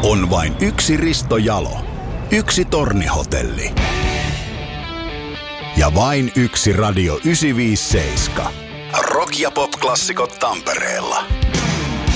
On vain yksi Risto Jalo, yksi Tornihotelli ja vain yksi Radio 957. Rock- ja pop-klassikot Tampereella.